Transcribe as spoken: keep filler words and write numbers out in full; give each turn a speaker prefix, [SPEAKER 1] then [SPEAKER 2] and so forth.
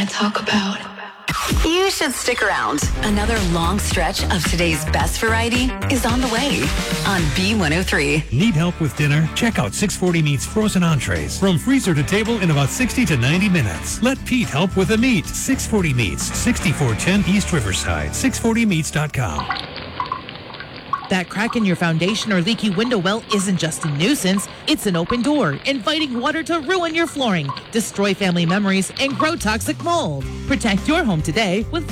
[SPEAKER 1] to talk about.
[SPEAKER 2] You should stick around. Another long stretch of today's best variety is on the way on B one oh three.
[SPEAKER 3] Need help with dinner? Check out six forty Meats frozen entrees. From freezer to table in about sixty to ninety minutes. Let Pete help with the meat. six forty Meats, sixty-four ten East Riverside, six forty meats dot com.
[SPEAKER 4] That crack in your foundation or leaky window well isn't just a nuisance. It's an open door, inviting water to ruin your flooring, destroy family memories, and grow toxic mold. Protect your home today with